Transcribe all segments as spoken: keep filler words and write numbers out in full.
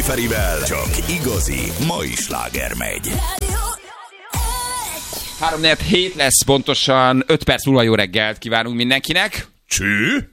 Ferivel csak igazi mai sláger megy. három négy hét lesz, pontosan öt perc múlva jó reggelt kívánunk mindenkinek. Cső?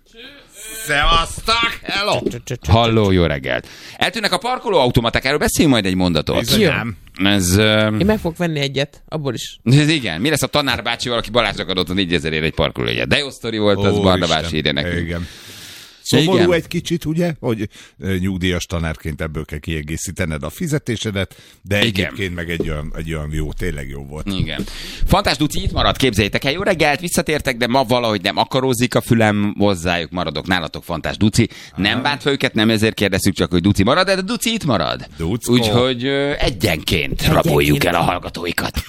Szevasztok! Hello! Halló, jó reggelt. Eltűnnek a parkolóautomaták, erről beszéljünk majd egy mondatot. Bizonyám. Ez, uh, Én meg fogok venni egyet, abból is. ez igen, mi lesz a tanárbácsival, aki Balázsnak adott a négyezer egy parkolójegyet. De jó sztori volt, az Barnabás írja nekünk. Igen. Szomorú Igen. egy kicsit, ugye, hogy nyugdíjas tanárként ebből kell kiegészítened a fizetésedet, de Igen. egyébként meg egy olyan, egy olyan jó, tényleg jó volt. Igen. Fantás Duci itt marad, képzeljétek el, jó reggelt, visszatértek, de ma valahogy nem akarózik a fülem, hozzájuk maradok, nálatok Fantás Duci. Nem bánt fel őket, nem ezért kérdezzük csak, hogy Duci marad, de Duci itt marad. Duckó. Úgyhogy ö, egyenként raboljuk el a hallgatóikat.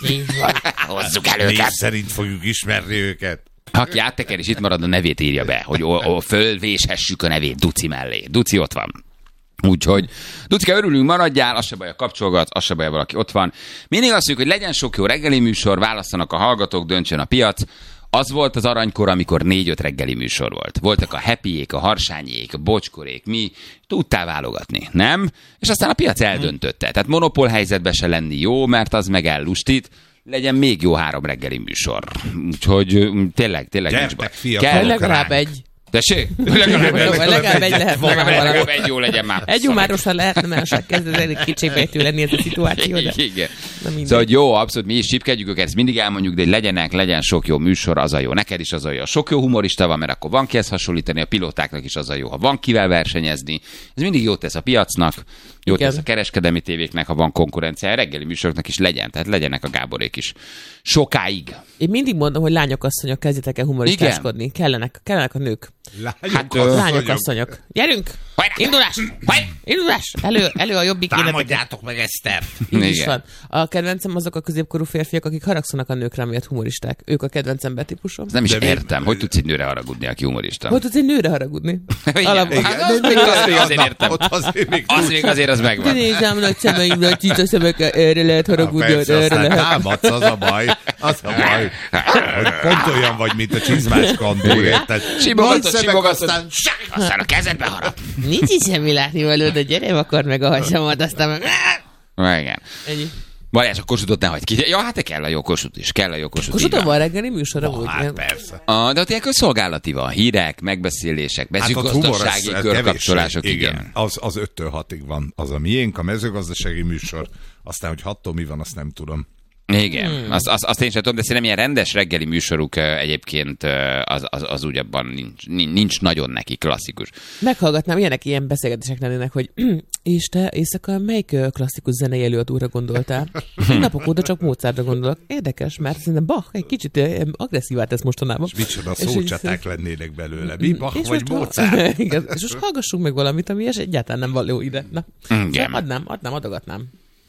Hozzuk el Név őket. szerint fogjuk ismerni őket. Aki átteker és itt marad, a nevét írja be, hogy o, o, fölvéshessük a nevét Duci mellé. Duci ott van. Úgyhogy, Ducika, örülünk, maradjál, az se baj, a kapcsolgat, az se baj, valaki ott van. Mindig azt mondjuk, hogy legyen sok jó reggeli műsor, választanak a hallgatók, döntsön a piac. Az volt az aranykor, amikor négy-öt reggeli műsor volt. Voltak a Happyék, a Harsányék, a Bocskorék, mi tudtál válogatni, nem? És aztán a piac eldöntötte. Tehát monopól helyzetben se lenni jó, mert az meg ellustít. Legyen még jó három reggeli műsor. Úgyhogy tényleg, tényleg nincs baj. Gyertek, fiatalok, Kell, Legalább ránk. egy. tessék? Legalább Jó, legalább egy lehet. Legalább egy jó legyen már. Egy jó márosan lehetne, mert most kezd ez elég kicsibbejtő lenni ez a szituáció, de Igen. na mindegy. Szóval, hogy jó, abszolút mi is csipkedjük őket, ezt mindig elmondjuk, de hogy legyenek, legyen sok jó műsor, az a jó. Neked is az a jó. Sok jó humorista van, mert akkor van kihez hasonlítani, a pilótáknak is az a jó, ha van kivel versenyezni. Ez mindig jót tesz a piacnak, jót Igen. tesz a kereskedelmi tévéknek, ha van konkurencia, a reggeli műsoroknak is legyen, tehát legyenek a Gáborék is. Sokáig. Én mindig mondom, hogy lányok, asszonyok, kezdjetek el humoristáskodni. Kellenek, kellenek a nők. Lányok, Hát, asszonyok. Lányok, asszonyok. Gyerünk! Hajrá! Indulás! Indulás! Elő, elő a jobbik életeket. Támadjátok meg Esztert! Így is Igen. van. A kedvencem azok a középkorú férfiak, akik haragszanak a nőkre, miatt humoristák. Ők a kedvencem betípusom. Ez nem is De mi- értem, hogy tudsz egy nőre haragudni, aki humorista. Hogy tudsz egy nőre haragudni? Igen. Alapból. Igen. Hát, az még az- azért értem. Ott azért még Az még azért az megvan. Nézem nagy szemeim, nagy csita szemek, erre lehet haragudni, Persze, erre aztán lehet. támadsz, az a baj. Az a baj. Hogy pont olyan vagy, mint a csizmás kandúr, érted? Simogatod, Nagy szemek, simogatod. aztán Aztán a kezedbe harap. Nincs is semmi látnivaló, de gyere, akar meg a hasamat, aztán meg... Igen. Ennyi. Balázs, a Kossuthot ne hagyd ki. Ja, hát kell a jó Kossuth is, kell a jó Kossuth. így Kossuthon van. van reggeli műsor, amúgy. hát persze. A, de ott ilyen közszolgálati van, hírek, megbeszélések, Hát ott humor, mezőgazdasági ez körkapcsolások, kevéssé. igen. Az, az öttől hatig van. Az a miénk, a mezőgazdasági műsor. Aztán, hogy hattól mi van, azt nem tudom. Igen, hmm. azt, azt, azt én sem tudom, de szerintem ilyen rendes reggeli műsoruk ö, egyébként ö, az, az, az úgy abban nincs, nincs nagyon neki klasszikus. Meghallgatnám, ilyenek ilyen beszélgetések lennének, hogy és te éjszaka melyik ö, klasszikus zenei előadóra gondoltál? Én napok óta csak Mozartra gondolok. Érdekes, mert szerintem Bach egy kicsit ö, agresszívá tesz mostanában. És micsoda És így szócsaták lennének belőle. Mi, Bach és vagy most- Mozart? Igen, és most hallgassunk meg valamit, ami és egyáltalán nem való ide. Na, Igen. szóval adnám, adnám, adogatnám.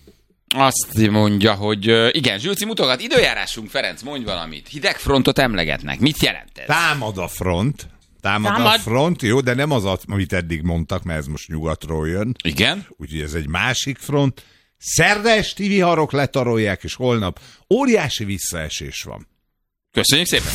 Azt mondja, hogy ö, igen, Zsülci mutogat, időjárásunk, Ferenc, mondj valamit. Hidegfrontot emlegetnek. Mit jelent ez? Támad a front. Támad, Támad. a front, jó, de nem az, amit eddig mondtak, mert ez most nyugatról jön. Igen? Úgyhogy ez egy másik front. Szerda esti viharok letarolják, és holnap óriási visszaesés van. Köszönjük szépen.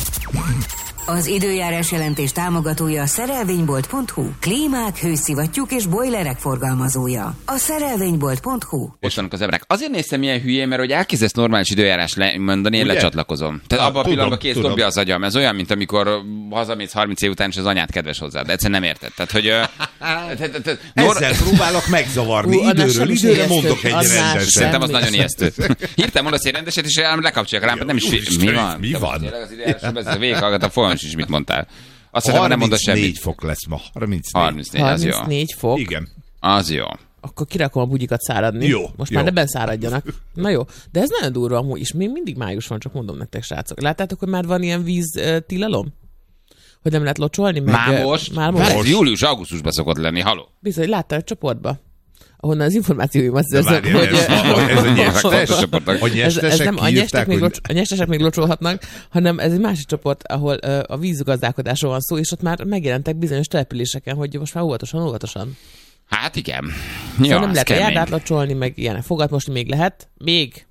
Az időjárás jelentés támogatója a szerelvénybolt pont hu. Klímák, hőszivattyúk és bojlerek forgalmazója. A szerelvénybolt pont hu. Most vannak az emberek. Azért néztem ilyen hülyén, mert hogy elkezdesz normális időjárás le- mondani, én Ugye? lecsatlakozom. Tehát Ah, abban a tudom, pillanatban kész tudom. dobja az agyam. Ez olyan, mint amikor hazamész harminc év után, és az anyád kedves hozzád. De egyszerűen nem érted. Tehát, hogy... ö, te- te- te- nor- Ezzel próbálok megzavarni. Ú, annál Időről semmi időre sem mondok egy ijesztő. Annál rendeset. Szerintem az Semmi. nagyon ijesztő. Hirtelen mondasz egy rendeset, és ám lekapcsolják a lámpát, nem is Jó, fi- Isten, Mi van? mi Te van? most tényleg az időjárásról beszélsz, végighallgatom, folyamos is, mit mondtál. Azt hiszem, nem mondasz harmincnégy semmit. fok lesz ma. harmincnégy. harmincnégy, az jó. harmincnégy fok. Igen. Az jó. Akkor kirakom a bugyikat száradni. Jó, Most jó. már ebben száradjanak. Na jó, de ez nagyon durva amúgy is. Még mindig május van, csak mondom nektek, srácok. Láttátok, hogy már van ilyen víz uh, tilalom? Hogy nem lehet locsolni? Meg, Már ö, most? Már most. Ez július-augusztusban szokott lenni, haló. Bizony, láttam a csoportba, ahonnan az információimat szerzem, várjál, hogy... ez a- ez a nyertes. csoportnak. A Ez, ez nyertesek nem a nyestek, kiírták, még hogy... locs, a nyestesek még locsolhatnak, hanem ez egy másik csoport, ahol uh, a vízgazdálkodásról van szó, és ott már megjelentek bizonyos településeken, hogy most már óvatosan, óvatosan. Hát igen. Szóval Ja, nem ez lehet a kemény. járdát locsolni, meg ilyenek. Fogat most még lehet. Még.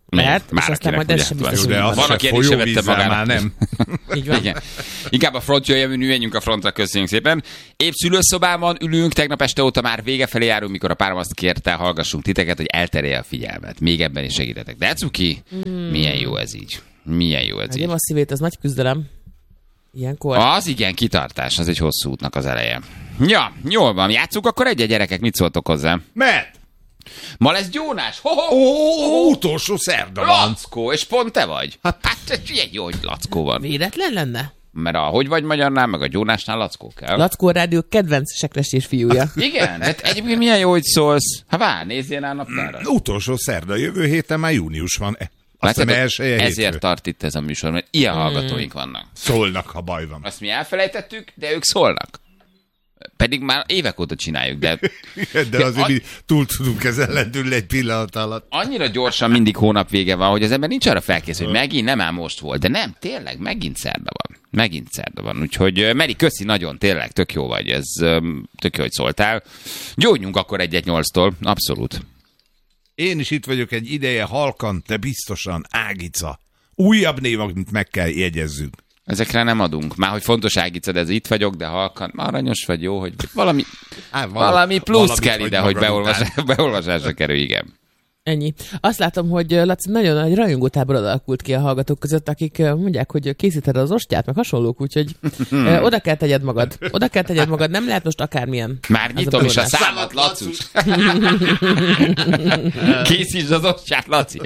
Lehet, és aztán majd ez sem biztos, de van, aki eddig se vette magának. nem. Így van. Igen. Inkább a front jöjjön, mi menjünk a frontra, köszönjük szépen. Épp szülőszobában ülünk, tegnap este óta már vége felé járunk, mikor a párom azt kérte, hallgassunk titeket, hogy elterelje a figyelmet. Még ebben is segítetek. De cuki, hmm. milyen jó ez így. Milyen jó ez egy így. A szívét, az nagy küzdelem. Ilyenkor. Az igen, kitartás, az egy hosszú útnak az eleje. Ja, jól van, játsszuk akkor egy gyerekek, mit szóltok hozzá? Mert? Ma lesz gyónás? Ho-ho! Ó, utolsó szerda van. Lackó, és pont te vagy? Hát, hát ilyen jó, hogy Lackó van. Véletlen lenne? Mert a hogy vagy magyarnál, meg a gyónásnál Lackó kell. Lackó rádió kedvenc sekrestés fiúja. Igen, hát egyébként milyen jó, hogy szólsz. Ha vár, nézzél el naptára. Utolsó szerda, jövő héten már június van. Aztán elsője ezért hétfő. Tart itt ez a műsor, mert ilyen hmm. hallgatóink vannak. Szólnak, ha baj van. Azt mi elfelejtettük, de ők szólnak. Pedig már évek óta csináljuk, de... de, de azért a... mi túl tudunk ezen lendülni egy pillanat alatt. Annyira gyorsan mindig hónap vége van, hogy az ember nincs arra felkészül, hogy megint nem ám most volt. De nem, tényleg, megint szerda van. Megint szerda van. Úgyhogy Meri, köszi nagyon, tényleg, tök jó vagy. Ez tök jó, hogy szóltál. Gyógyjunk akkor egy nyolctól, abszolút. Én is itt vagyok egy ideje, halkan, de biztosan, Ágica. Újabb név, amit meg kell jegyezzünk. Ezekre nem adunk. Már hogy fontos Ágica, de ez itt vagyok, de halkan, aranyos vagy, jó, hogy valami, Á, valami, valami plusz kell ide, hogy beolvasás, beolvasásra kerül, igen. Ennyi. Azt látom, hogy Laci, nagyon nagy rajongótábor alakult ki a hallgatók között, akik mondják, hogy készíted az ostját, meg hasonlók, úgyhogy hmm. oda kell tegyed magad. Oda kell tegyed magad, nem lehet most akármilyen. Már nyitom is a számat, Lacus. Készítsd az ostját, Laci.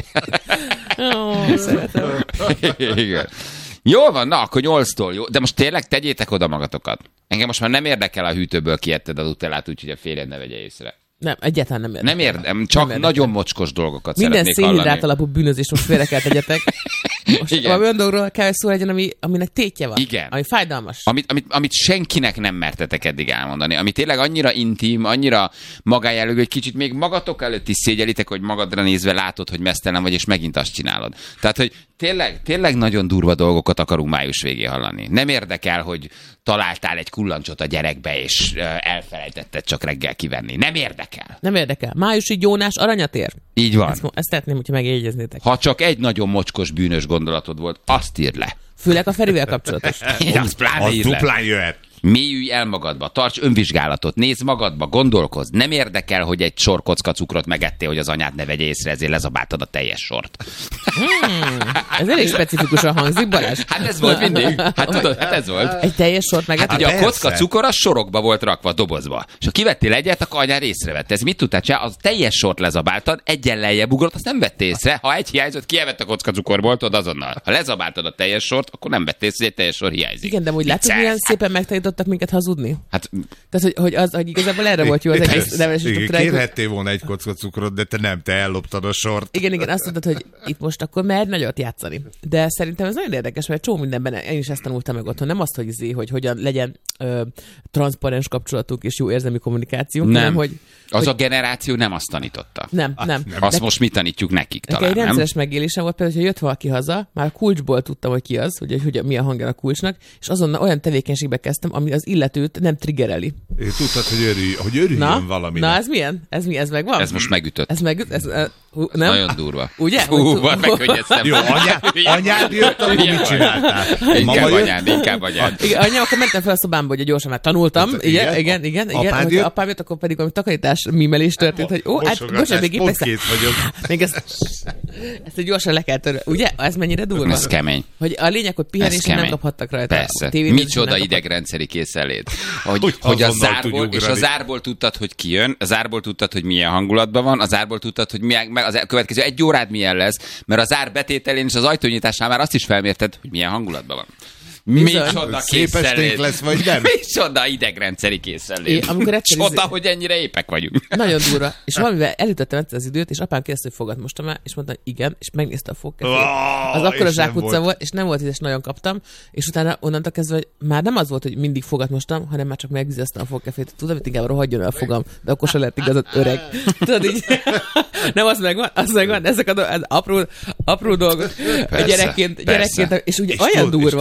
Ó, szeretem. Igen. Jól van, na, akkor nyolctól, jó? De most tényleg tegyétek oda magatokat. Engem most már nem érdekel, a hűtőből kietted a Nutellát, úgyhogy a férjed ne vegye észre. Nem, egyáltalán nem érdekel. Nem érdem, csak nem nagyon mocskos dolgokat minden szeretnék hallani. Minden szénhidrát alapú bűnözés most félre kell tegyetek. Most valami olyan dologról kell szó legyen, ami, aminek tétje van. Igen. Ami fájdalmas. Amit, amit, amit senkinek nem mertetek eddig elmondani. Ami tényleg annyira intim, annyira magájelögő, hogy kicsit még magatok előtt is szégyelitek, hogy magadra nézve látod, hogy meztelen vagy, és megint azt csinálod. Tehát, hogy tényleg, tényleg nagyon durva dolgokat akarunk május végén hallani. Nem érdekel, hogy találtál egy kullancsot a gyerekbe, és elfelejtetted csak reggel kivenni. Nem érdekel. Nem érdekel. Májusi gyónás aranyat ér. Így van. Ezt, ezt szeretném, hogyha megjegyeznétek. Ha csak egy nagyon mocskos bűnös gondolatod volt, azt írd le. Főleg a Ferivel kapcsolatos. Azt pláne az írd le. duplán jöhet. Mélyülj el magadba, tarts önvizsgálatot, nézd magadba, gondolkozz. Nem érdekel, hogy egy sor kocka cukrot megettél, hogy az anyád ne vegye észre, ezért lezabáltad a teljes sort. Hmm, ez elég specifikusan hangzik, Balázs. Hát ez volt mindig. Hát tudod, hát ez volt. Egy teljes sort megettél? Hát ugye a kocka cukor a sorokba volt rakva a dobozba. És ha kivettél egyet, akkor anyád észrevette. Ez mit tudtál csinálni? Az teljes sort lezabáltad, egyen lejjebb ugrott, azt nem vett észre. Ha egy hiányzott, kievett a kocka cukorból, tudod azonnal. Ha lezabáltad a teljes sort, akkor nem vett észre, hogy egy teljes sor hiányzik. Igen, de úgy látod, milyen szépen megtanítottak minket hazudni? Hát, tehát, hogy, hogy, az, hogy igazából erre volt jó az egész nevelés. Kérhettél volna egy kocka cukrot, de te nem, te elloptad a sort. Igen, igen, azt mondtad, hogy itt most akkor mer nagyot játszani. De szerintem ez nagyon érdekes, mert csomó mindenben én is ezt tanultam meg otthon. Nem azt, hogy, izé, hogy hogyan legyen ö, transzparens kapcsolatunk és jó érzelmi kommunikációnk, nem, hanem hogy... Az hogy... a generáció nem azt tanította. Nem, nem. nem. Azt de... most mi tanítjuk nekik talán, egy nem? rendszeres megélésem volt például, hogy jött valaki haza, már a kulcsból tudtam, hogy ki az, hogy, hogy milyen hangja a kulcsnak, és azonnal olyan tevékenységbe kezdtem, ami az illetőt nem triggereli. Tudtad, hogy, örülj, hogy örüljön na, valaminek. Na, ez milyen? Ez mi? Ez megvan? Ez most megütött. Ez megüt? Ez, uh, hú, nem? Nagyon durva. Ugye? Hú, van megkönnyeztem. Jó, anyád, anyád jött, akkor mit csináltál? Inkább anyád, inkább anyád. Igen, anyám, akkor mentem fel a szobámba, hogy gyorsan már tanultam. Hát, igen, igen, igen. igen. Apád jött? Apám jött, akkor pedig valami takarítás mímelés történt, hogy ó, hát bocsánat, még épp vagyok. Még ezt, ezt egy gyorsan le kell törni. Ugye? Ez mennyire durva? Ez kemény. Hogy a lényeg, hogy pihenésre nem kaphattak rajta. Persze. Micsoda idegrendszeri készenlét. Hogy, hogy, hogy a zárból, és a zárból tudtad, hogy ki jön, a zárból tudtad, hogy milyen hangulatban van, a zárból tudtad, hogy milyen, meg az következő egy órád milyen lesz, mert a zár betételén és az ajtónyitásnál már azt is felmérted, hogy milyen hangulatban van. Micsoda készenlét lesz, vagy nem? Micsoda idegrendszeri készenlét. É, Csoda, hogy ennyire épek vagyunk. Nagyon durva. És valamivel elütöttem egyszer az időt, és apám kérdezte, hogy fogad most már, és mondta, hogy igen, és megnézte a fogkefét. Oh, az akkor a zsákutca volt, és nem volt, és nagyon kaptam, és utána onnantól kezdve, hogy már nem az volt, hogy mindig fogat mostam, hanem már csak megvizeztem a fogkefét. Tudod, hogy inkább rohadjon el a fogam, de akkor se lett igazad öreg. Tudod, így nem az megvan, az megvan, ezek a dolgok, apró, apró dolgok. Persze, gyerekként, persze. gyerekként, és ugye és olyan tudod, durva. És tudod, mi a baj?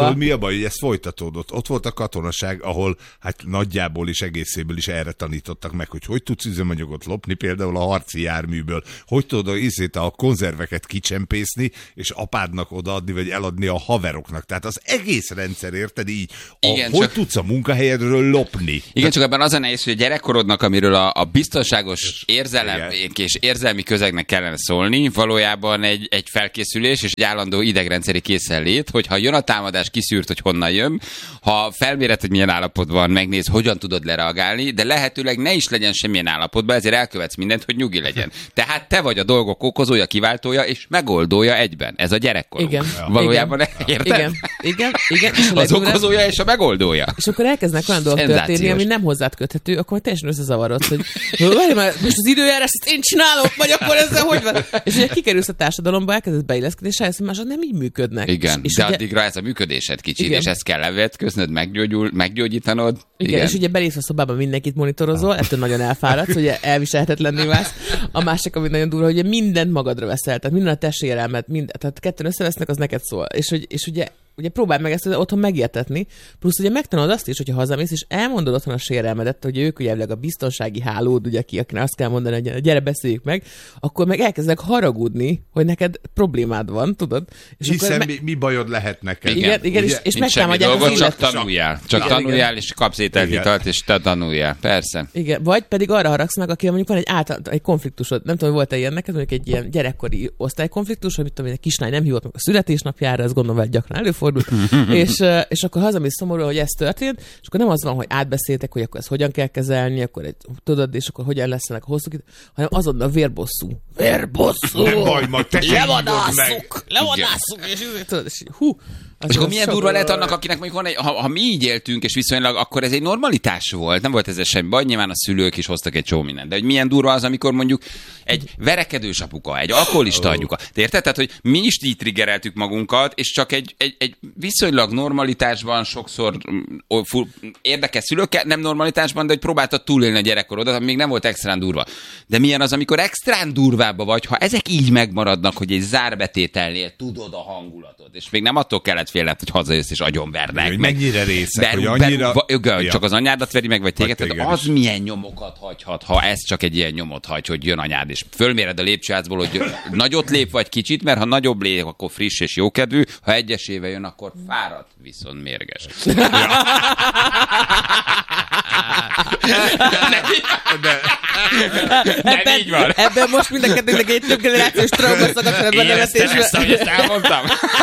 baj, hogy ez folytatódott. Ott volt a katonaság, ahol hát nagyjából is egészéből is erre tanítottak meg, hogy hogy tudsz üzemanyagot lopni, például a harci járműből, hogy tudod iszét a konzerveket kicsempészni, és apádnak odaadni, vagy eladni a haveroknak. Tehát az egész rendszer, érted így, a, Igen, hogy csak... tudsz a munkahelyedről lopni. Igen, Tehát... csak ebben az a nehéz, hogy a gyerekkorodnak, amiről a, a biztonságos érzelem igen. és érzelmi közegnek kellene szólni, valójában egy, egy felkészülés és egy állandó idegrendszeri készenlét, hogy ha jön a támadás, kiszűrt, hogy honnan jön, ha felméred, hogy milyen állapotban, megnéz, hogyan tudod lereagálni, de lehetőleg ne is legyen semmilyen állapotban, ezért elkövetsz mindent, hogy nyugi legyen. Tehát te vagy a dolgok okozója, kiváltója és megoldója egyben. Ez a gyerekkorunk. Igen. Valójában igen. érted? Igen, igen, igen. És az okozója és a megoldója. És akkor elkezdnek olyan dolgok történni, ami nem hozzád köthető, akkor teljesen összezavarodsz, hogy várj már, most az időjárás, ezt én csinálom, vagy akkor ezzel hogy van? És ugye kikerülsz a társadalomba, elkezdesz beilleszkedni, és rájössz, hogy mások nem így működnek. Igen, és de ugye... addigra ez a működésed kicsit, igen. és ezt kell levetköznöd, meggyógyul, meggyógyítanod. Igen, igen, és ugye belépsz a szobában, mindenkit monitorozol, ettől nagyon elfáradsz, ugye elviselhetetlenné válsz. A másik, ami nagyon durva, hogy mindent magadra veszel, tehát minden a te sérelmet, mind, tehát ketten összevesznek, az neked szól. És, hogy, és ugye ugye próbáld meg ezt otthon megértetni, plusz ugye megtanulod azt is, hogyha hazamész, és elmondod otthon a sérelmedet, hogy ők ugye a biztonsági hálód, ugye ki, akinek azt kell mondani, hogy gyere, beszéljük meg, akkor meg elkezdek haragudni, hogy neked problémád van, tudod? És hiszen me- mi, mi bajod lehet neked? Igen, igen, igen és, és megtámadják dolgot, az csak illet... tanuljál. Csak igen, tanuljál, igen. és kapsz ételitalt, és te tanuljál. Persze. Igen, vagy pedig arra haragsz meg, akivel mondjuk van egy által, egy konfliktusod. Nem tudom, volt-e ilyen neked, mondjuk egy ilyen gyerekkori osztálykonfliktus, hogy mit tudom, egy kislány nem hívott meg a születésnapjára, ez gondolom, hogy gyakran előfordul. és, és akkor hazamész szomorú, hogy ez történt, és akkor nem az van, hogy átbeszéltek, hogy akkor ezt hogyan kell kezelni, akkor egy, tudod, és akkor hogyan lesz ennek a hosszú, hanem azonnal a vérbosszú. Vérbosszú! Nem baj, majd te levadászuk! Levadászuk! És, tudod, és hú, és akkor milyen durva lehet annak, akinek mondjuk van egy, ha, ha mi így éltünk, és viszonylag, akkor ez egy normalitás volt, nem volt ezzel semmi baj, nyilván a szülők is hoztak egy csomó mindent. De hogy milyen durva az, amikor mondjuk egy verekedős apuka, egy alkoholista anyuka. Te érted? Tehát, hogy mi is így triggereltük magunkat, és csak egy, egy, egy viszonylag normalitásban sokszor ó, full, érdekes szülőkkel, nem normalitásban, de hogy próbáltad túlélni a gyerekkorodat, ami még nem volt extrán durva. De milyen az, amikor extrán durvába vagy, ha ezek így megmaradnak, hogy egy zárbetételnél tudod a hangulatot, és még nem attól kellett félned, hogy hazajössz és agyonvernek. Hogy meg, mennyire részek, beru, hogy annyira... Beru, beru, ja. Csak az anyádat veri meg, vagy téged, téged tehát az milyen nyomokat hagyhat, ha ez csak egy ilyen nyomot hagy, hogy jön anyád, és fölméred a lépcsőházból, hogy nagyot lép, vagy kicsit, mert ha nagyobb lép, akkor friss és jókedvű, ha egyesével jön, akkor fáradt, viszont mérges. De... Nem így van. Ebben most mind a kettőnek egy több generációs trauma szakasztanak a nevetésben. Ezt, hogy ezt elmondtam.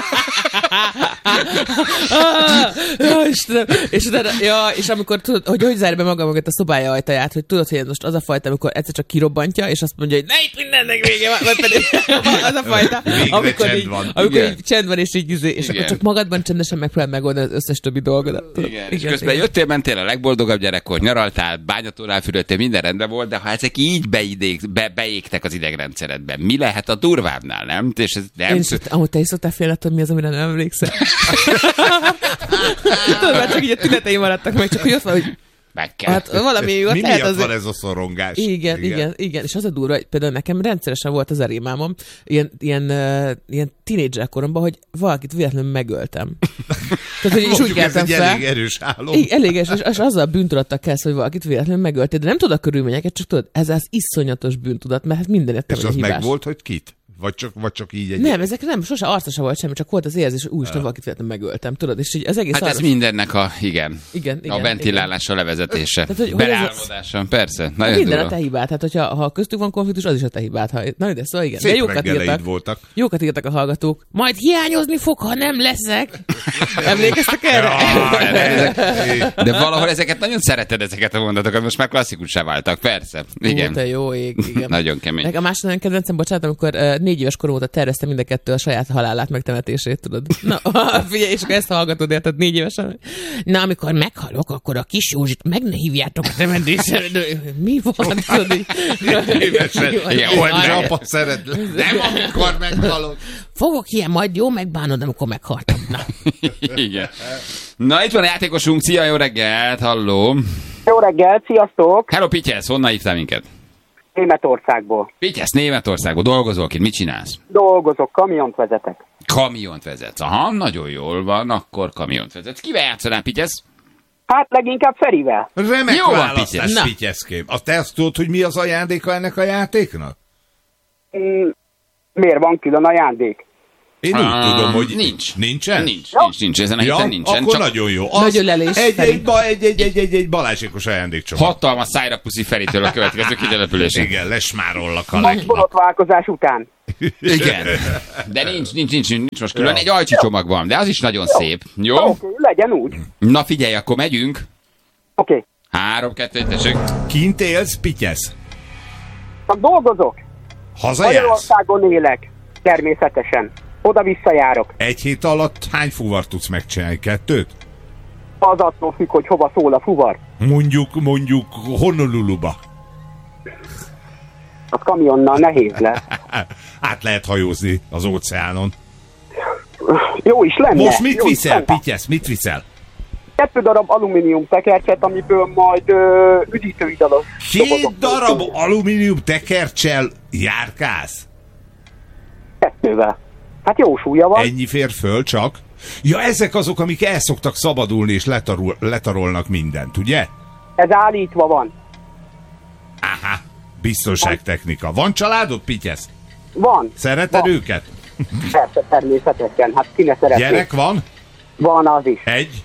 Ja, Istenem. És, utána, ja, és amikor tudod, hogy hogy zárja be maga mögött a szobája ajtaját, hogy tudod, hogy most az a fajta, amikor egyszer csak kirobbantja, és azt mondja, hogy ne itt mindennek vége van, vagy pedig az a fajta, amikor, így, amikor így csend van, és így izé, és akkor csak magadban csendesen megpróbál megoldani az összes többi dolgodat. Igen. Igen, és közben igen. Jöttél, mentél a legboldogabb gyerekkor, nyaraltál, bányatórál fürödtél, minden rendben volt, de ha ezek így beidék, be, beégtek az idegrendszeredben, mi lehet a durvábbnál, nem? És ez nem... Én is, ahogy te is szoktál félni, hogy mi az, amire nem emlékszel. Tudod, már csak így a tünetei maradtak meg, csak hogy ott van, hogy hát valami ott mi lehet miatt azért... van ez a szorongás? Igen, igen, igen, igen. És az a durva, hogy például nekem rendszeresen volt az a rémálmom, ilyen, ilyen, uh, ilyen tínédzser koromban, hogy valakit véletlenül megöltem. Tehát, hogy is úgy keltem fel. Elég erős álom. Igen, elég erős, és azzal a bűntudattal kezd, hogy valakit véletlenül megöltél, de nem tudod a körülményeket, csak tudod, ez az iszonyatos bűntudat, mert hát mindenért te és vagy az a hibás. meg volt, hogy kit? Vagy csak, vagy csak így egy... Nem, ezek nem, sose arca sem volt semmi, csak volt az érzés, hogy úristen, valakit véletlenül megöltem, tudod, és így az egész Hát arra... ez mindennek a, igen, igen, igen a ventilálása, igen. Levezetése, tehát, hogy, beálmodása, ez... persze, nagyon minden durva. a te hibád, hát hogyha ha köztük van konfliktus, az is a te hibád. Ha... Na, de szóval igen. Szép de jókat írtak, voltak. Jókat írtak a hallgatók. Majd hiányozni fog, ha nem leszek. Emlékeztek erre? Ja, de valahol ezeket nagyon szereted, ezeket a mondatokat, most már klasszikussá váltak, persze. Igen. Ó, te jó ég, igen. Nagyon kemény. Meg a másik nagyon kedvencem, bocsánat, amikor uh, négy éves korom óta terveztem mind a kettő a saját halálát, megtemetését, tudod. Na, figyelj, és akkor ezt hallgatod, érted, négy évesen. Na, amikor meghalok, akkor a kis Józsit meg ne hívjátok a temetésre. Mi van, tudod? Négy évesen. Igen, hogy apa szeret. Nem, amikor meghalok. Fogok ilyen, majd jó megbánod, amikor meghaltam. Na. Igen. Na, itt van a játékosunk. Szia, jó reggelt, halló. Jó reggelt, sziasztok. Hello, Pityesz, honnan hívtál minket? Németországból. Pityesz, Németországból dolgozol itt, mit csinálsz? Dolgozok, kamiont vezetek. Kamiont vezetsz. Aha, nagyon jól van, akkor kamiont vezetsz. Kivel játszanál, Pityesz? Hát leginkább Ferivel. Remek Jó van, választás, Pityesz. Pityeszkém. Azt te azt tudod, hogy mi az ajándéka ennek a játéknak? Mm, miért van külön ajándék? Én úgy Ah, tudom, hogy nincs. Nincsen? Nincs, nincs, nincs, ezen a Ja, héten nincsen. akkor Csak nagyon jó. Az Nagy ölelés, egy, Feri. egy, ba- egy, egy, egy, egy, egy balázsékos ajándékcsomag. hatalmas szájra puszi Feritől a következő kitelepülésen. Igen, lesmárollak a Nagy legnak. borotválkozás után. Igen. De nincs, nincs, nincs, nincs most külön. Egy ajcsi csomag van, de az is nagyon szép. Jó? Oké, okay, legyen úgy. Na figyelj, akkor megyünk. Oké. Okay. Három, kettő, egy, tessék. Kint élsz, Pityesz? Csak dolgozok. Hazajársz? Magyarországon élek. Természetesen. Oda-vissza járok. Egy hét alatt hány fuvart tudsz megcsinálni? Kettőt? Az attól függ, hogy hova szól a fuvar. Mondjuk, mondjuk Honoluluba. Az kamionnal nehéz lesz. Át lehet hajózni az óceánon. Jó is lenne. Most mit jó is viszel, lenne. Pityesz? Mit viszel? Kettő darab alumínium tekercset, amiből majd ö, üdítőidalos. Két darab alumínium tekercsel járkálsz? Kettővel. Hát jó súlya van. Ennyi fér föl csak? Ja, ezek azok, amik el szoktak szabadulni és letarul, letarolnak mindent, ugye? Ez állítva van. Aha, biztonságtechnika. Van családod, Pityesz? Van. Szereted van. őket? Persze, természetesen. Hát ki ne szeretné. Gyerek van? Van az is. Egy?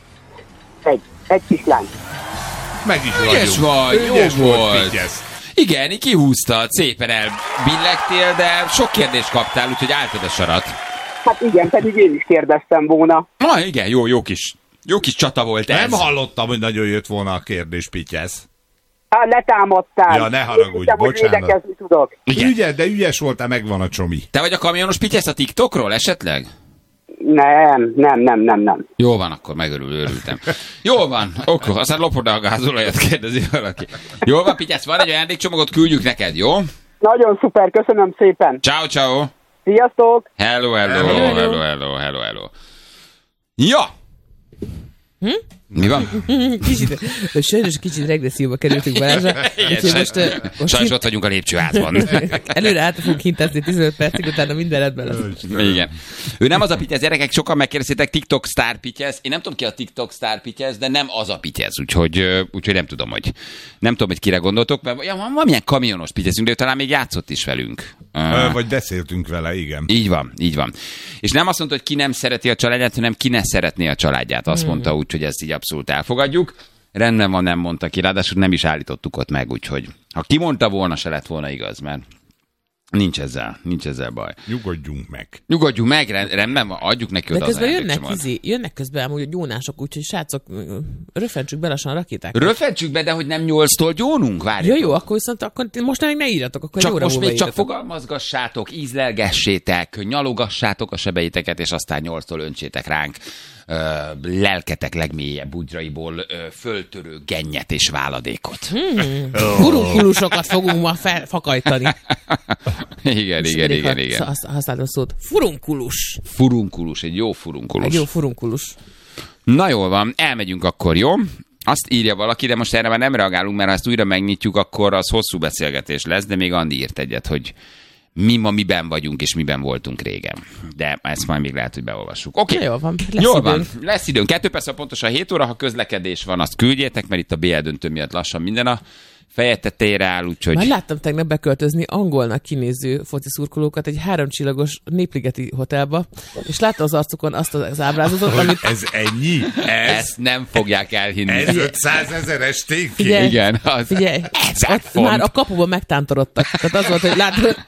Egy. Egy kislány. Meg is Ügyes vagyunk. vagy, jó Ügyes volt. Pityesz. Igen, kihúztad, szépen elbillegtél, de sok kérdést kaptál, úgyhogy álltad a sarat. Hát igen, pedig én is kérdeztem volna. Ah, igen, jó, jó kis, jó kis csata volt ez. Nem hallottam, hogy nagyon jött volna a kérdés, Pityesz. Hát letámadtál. Ja, ne haragudj, Én hittem, hogy bocsánat. védekezni tudok. Igen. Ügyes, de ügyes voltál, megvan a csomi. Te vagy a kamionos Pityesz a TikTokról esetleg? Nem, nem, nem, nem, nem. Jó van, akkor megörül, örültem. Jó van, oké, aztán lopod a gázolajat, kérdezi valaki. Jó van, Pityesz, van egy ajándékcsomagot, küldjük neked, jó? Nagyon szuper, köszönöm szépen. Ciao, ciao. Sziasztok! Hello, hello, hello, hello, hello, hello, hello. Ja! Hm? Mi van? Kicsit, sajnos kicsit regresszióba kerültünk Balázsra. Úgyhogy most, uh, most Sajnos ott vagyunk a lépcsőházban. előre át fogunk hintázni tizenöt percig, utána minden rendben lesz. Igen. Ő nem az a Pityesz, gyerekek, sokan megkérdeztétek, TikTok sztár Pityesz. Én nem tudom ki a TikTok sztár Pityesz, de nem az a Pityesz, úgyhogy, ö, úgyhogy nem tudom, hogy nem tudom, hogy kire gondoltok, mert ja, van valamilyen kamionos Pityeszünk, de ő talán még játszott is velünk. Ö, vagy beszéltünk vele, igen. Így van, így van. És nem azt mondta, hogy ki nem szereti a családját, hanem ki ne szeretné a családját. Azt mondta úgy, hogy ezt így abszolút elfogadjuk. Rendben van, nem mondta ki, ráadásul nem is állítottuk ott meg, úgyhogy ha kimondta volna, se lett volna igaz, mert nincs ezzel, nincs ezzel baj. Nyugodjunk meg. Nyugodjunk meg, rendben van, adjuk neki De oda az közben jönnek, ajándékcsomagot. izé, jönnek közben amúgy a gyónások, úgyhogy srácok, röfentsük be lassan a rakétákat. Röfentsük be, de hogy nem nyolctól gyónunk, várjuk. Ja, jó, akkor viszont akkor most még ne írjatok, akkor Csak egy óra most múlva még csak írjatok. fogalmazgassátok, ízlelgessétek, nyalogassátok a sebeiteket, és aztán nyolctól öntsétek ránk ö, lelketek legmélyebb bugyraiból ö, föltörő gennyet és váladékot. Hmm. Furunkulusokat fogunk ma felfakajtani. igen, igen, igen, igen. Azt használom a szót. Furunkulus. Furunkulus, egy jó furunkulus. Egy jó furunkulus. Na jól van, elmegyünk akkor, jó? Azt írja valaki, de most erre már nem reagálunk, mert ha ezt újra megnyitjuk, akkor az hosszú beszélgetés lesz, de még Andi írt egyet, hogy mi ma miben vagyunk, és miben voltunk régen. De ezt majd még lehet, hogy beolvassuk. Oké, Okay. Jól van, lesz jól időnk. van, lesz időnk. Kettő perc, pontosan hét óra, ha közlekedés van, azt küldjétek, mert itt a bé el döntő miatt lassan minden a feje tetejére áll, úgyhogy... Már láttam tegnap beköltözni angolnak kinéző foci szurkolókat egy háromcsillagos népligeti hotelba, és látta az arcukon azt az ábrázatot, amit... Ez ennyi? Ez, Ezt nem fogják elhinni. ez ötszázezeres tényként? Figyelj, Igen, az figyelj, ezer ott font. már a kapuban megtántorodtak. Tehát az volt, hogy látod, hogy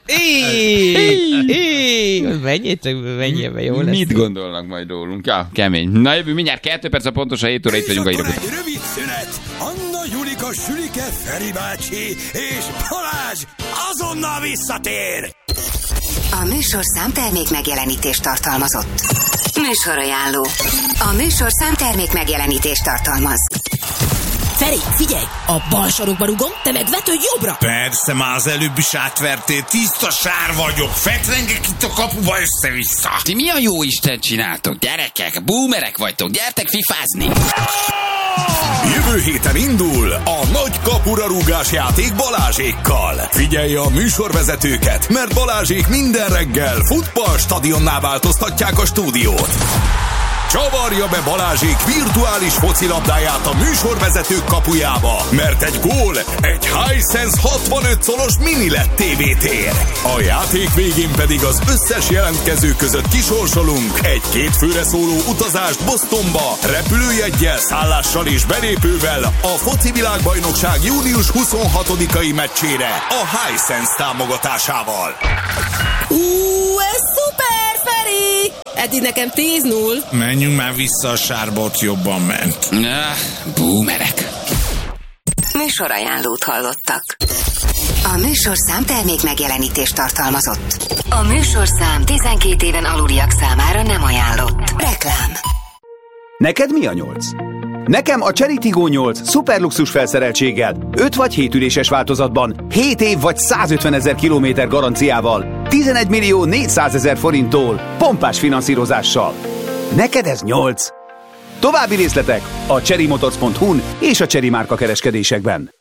éj, éj, menjél csak, menjél be, jó lesz. Mit gondolnak majd rólunk? Ja, kemény. Na jövő mindjárt kettő perc, pontosan hét óra, itt vagyunk a És hírok akkor után. egy rövid szünet. Anna, Julika, Sülike, Feri bácsi és Balázs azonnal visszatér. A műsor számtermék megjelenítést tartalmazott. Műsorajánló. A műsor számtermék megjelenítést tartalmaz. Feri, figyelj! A bal sarokba rugom, te meg vetődj jobbra! Persze, már az előbb is átvertél, tiszta sár vagyok, fetrengek itt a kapuba össze-vissza. Ti mi a jó Isten csináltok, gyerekek? Boomerek vagytok, gyertek fifázni! Jövő héten indul a nagy kapurarúgás játék Balázsékkal. Figyelj a műsorvezetőket, mert Balázsék minden reggel futball stadionná változtatják a stúdiót. Csavarja be Balázsék virtuális focilabdáját a műsorvezetők kapujába, mert egy gól egy Hisense hatvanöt szolos mini led té vé tér. A játék végén pedig az összes jelentkező között kisorsolunk egy két főre szóló utazást Bostonba, repülőjeggyel, szállással és belépővel a foci világbajnokság június huszonhatodikai meccsére a Hisense támogatásával. Ú, ez szuper, Feri! Eddig nekem tíz null. Menjünk már vissza a sárba, ott jobban ment. Ah, boomerek. Műsorajánlót hallottak. A műsorszám termék megjelenítést tartalmazott. A műsorszám tizenkét éven aluliak számára nem ajánlott. Reklám. Neked mi a nyolc? Nekem a Chery Tiggo nyolc szuperluxus felszereltséggel, öt vagy hét üléses változatban, hét év vagy százötvenezer kilométer garanciával, tizenegy millió négyszázezer forinttól, pompás finanszírozással. Neked ez nyolc. További részletek a chery motors pont hu-n és a Chery márka kereskedésekben.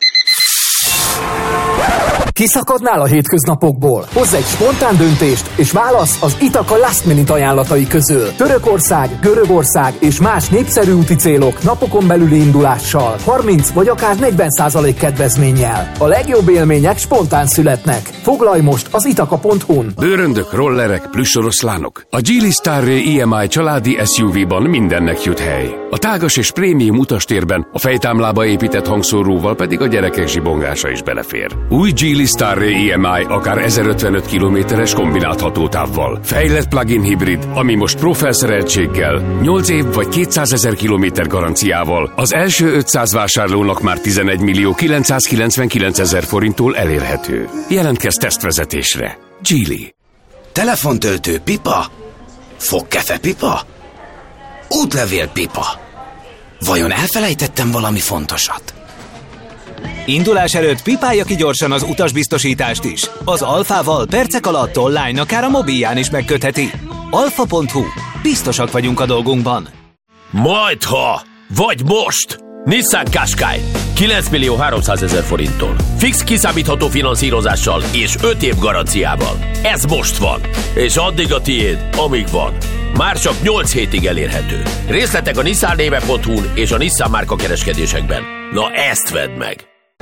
Kiszakadnál a hétköznapokból? Hozz egy spontán döntést, és válasz az Itaka Last Minute ajánlatai közül. Törökország, Görögország és más népszerű úti célok napokon belüli indulással, harminc vagy akár negyven százalék kedvezménnyel. A legjobb élmények spontán születnek. Foglalj most az itaka pont hu-n. Bőröndök, rollerek, plüssoroszlánok. A Geely Starray i em i családi es u vé-ban mindennek jut hely. A tágas és prémium utastérben, a fejtámlába épített hangszóróval pedig a gyerekek zsibongása is belefér. Új Geely Starray i em i akár ezerötvenöt kilométeres kombinált hatótávval. Fejlett plug-in hibrid, ami most pro felszereltséggel, nyolc év vagy kétszázezer kilométer garanciával az első ötszáz vásárlónak már tizenegy millió kilencszázkilencvenkilencezer forinttól elérhető. Jelentkezz tesztvezetésre. Geely. Telefontöltő pipa? Fogkefe pipa? Útlevél pipa? Vajon elfelejtettem valami fontosat? Indulás előtt pipálja ki gyorsan az utasbiztosítást is. Az Alfával percek alatt online, akár a mobilján is megkötheti. alfa pont hu. Biztosak vagyunk a dolgunkban. Majdha! Vagy most! Nissan Qashqai kilenc millió háromszázezer forinttól. Fix kiszámítható finanszírozással és öt év garanciával. Ez most van. És addig a tiéd, amíg van. Már csak nyolc hétig elérhető. Részletek a nissan néve pont hu-n és a Nissan márka kereskedésekben. Na ezt vedd meg!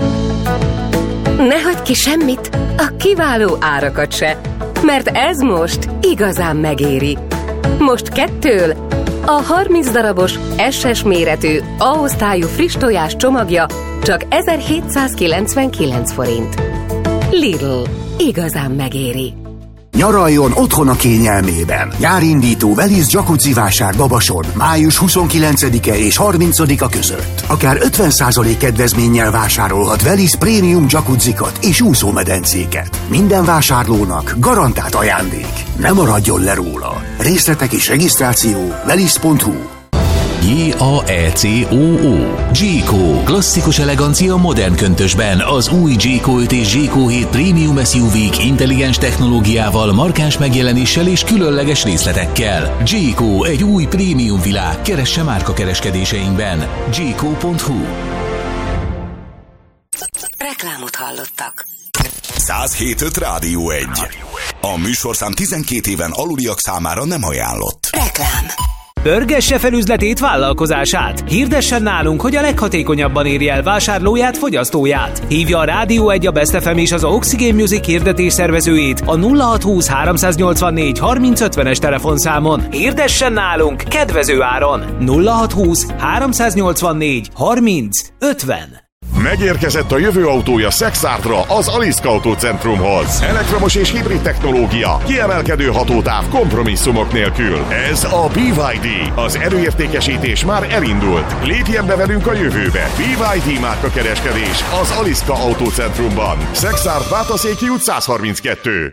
Ne hagyd ki semmit, a kiváló árakat se, mert ez most igazán megéri. Most kettől a harminc darabos es es méretű A-osztályú friss tojás csomagja csak ezerhétszázkilencvenkilenc forint. Lidl, igazán megéri. Nyaraljon otthon a kényelmében. Nyárindító Velisz Jacuzzi vásár Babason május huszonkilencedike és harmincadika között. Akár ötven százalék kedvezménnyel vásárolhat Velisz prémium jacuzzikat és úszómedencéket. Minden vásárlónak garantált ajándék. Ne maradjon le róla. Részletek és regisztráció velisz pont hu. J A E C O O. Jayco. Klasszikus elegancia modern köntösben. Az új Jayco öt és Jayco hét Premium es u vé-k intelligens technológiával, markáns megjelenéssel és különleges részletekkel. Jayco, egy új prémium világ. Keresse márka kereskedéseinkben. Jayco pont hu. Reklámot hallottak. száz hét öt Rádió egy. A műsorszám tizenkét éven aluliak számára nem ajánlott. Reklám. Pörgesse fel üzletét, vállalkozását. Hirdessen nálunk, hogy a leghatékonyabban érje el vásárlóját, fogyasztóját. Hívja a Rádió egy, a Best ef em és az Oxygen Music hirdetés szervezőjét a nulla hat húsz háromszáznyolcvannégy harminc ötvenes telefonszámon. Hirdessen nálunk kedvező áron. nulla hat húsz háromszáznyolcvannégy harminc ötven. Megérkezett a jövő autója Szexártra, az Aliszka Autócentrumhoz. Elektromos és hibrid technológia, kiemelkedő hatótáv kompromisszumok nélkül. Ez a bé vé dé. Az erőértékesítés már elindult. Lépjen be velünk a jövőbe. bé vé dé márka kereskedés az Aliszka Autócentrumban. Szexárd, Bátaszéki út száz harminckettő.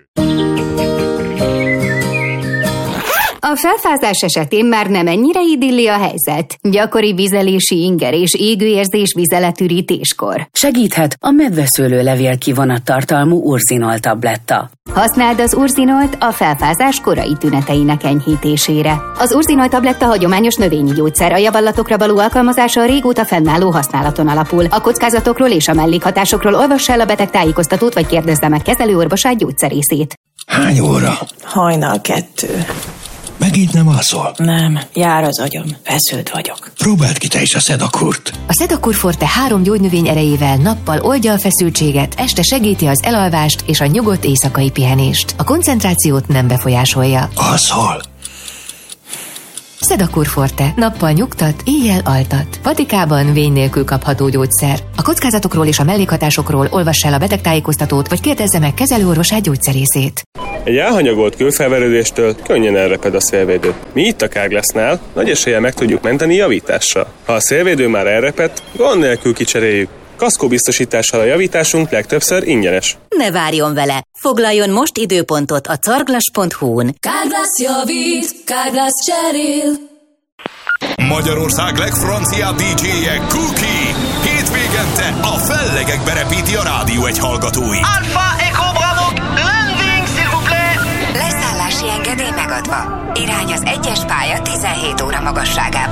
A felfázás esetén már nem ennyire idilli a helyzet. Gyakori vizelési inger és égőérzés vizeletürítéskor. Segíthet a medveszőlőlevél kivonat tartalmú urzinol tabletta. Használd az urzinolt a felfázás korai tüneteinek enyhítésére. Az urzinolt tabletta hagyományos növényi gyógyszer, a javallatokra való alkalmazása a régóta fennálló használaton alapul. A kockázatokról és a mellékhatásokról olvass el a beteg tájékoztatót, vagy kérdezze meg kezelőorvosát, gyógyszerészét. Hány óra? Hajnal kettő. Megint nem alszol? Nem, jár az agyam, feszült vagyok. Próbáld ki te is a Sedakurt. A Sedakur Forte három gyógynövény erejével nappal oldja a feszültséget, este segíti az elalvást és a nyugodt éjszakai pihenést. A koncentrációt nem befolyásolja. Alszol? Sedakur Forte. Nappal nyugtat, éjjel altat. Vatikában vény nélkül kapható gyógyszer. A kockázatokról és a mellékhatásokról olvass el a betegtájékoztatót, vagy kérdezze meg kezelőorvosát, gyógyszerészét. Egy elhanyagolt kőfelverődéstől könnyen elreped a szélvédő. Mi itt a Carglassnál nagy eséllyel meg tudjuk menteni javítással. Ha a szélvédő már elrepett, gond nélkül kicseréljük. Kaszkóbiztosítással a javításunk legtöbbször ingyenes. Ne várjon vele! Foglaljon most időpontot a carglass pont hu-n. Carglass javít, Carglass cserél. Magyarország legfranciább dé dzséje Cookie. Hétvégente a fellegekbe repíti a Rádió egy hallgatói. Alpha Echo Bravo, landing, s'il vous plaît! Leszállási engedély megadva. Irány az egyes pálya tizenhét óra magasságában.